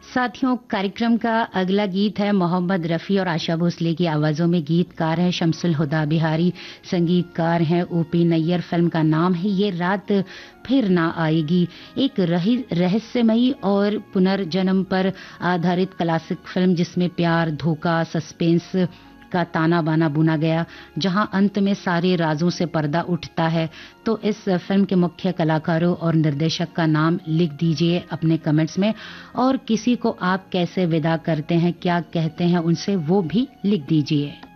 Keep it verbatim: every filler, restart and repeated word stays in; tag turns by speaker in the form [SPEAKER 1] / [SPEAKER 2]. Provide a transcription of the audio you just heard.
[SPEAKER 1] साथियों, कार्यक्रम का अगला गीत है मोहम्मद रफ़ी और आशा भोसले की आवाज़ों में। गीतकार हैं शम्सुल हुदा बिहारी, संगीतकार हैं ओपी नैयर। फिल्म का नाम है ये रात फिर ना आएगी। एक रहस्यमयी और पुनर्जन्म पर आधारित क्लासिक फिल्म जिसमें प्यार, धोखा, सस्पेंस का ताना बाना बुना गया, जहां अंत में सारे राजों से पर्दा उठता है। तो इस फिल्म के मुख्य कलाकारों और निर्देशक का नाम लिख दीजिए अपने कमेंट्स में, और किसी को आप कैसे विदा करते हैं, क्या कहते हैं उनसे, वो भी लिख दीजिए।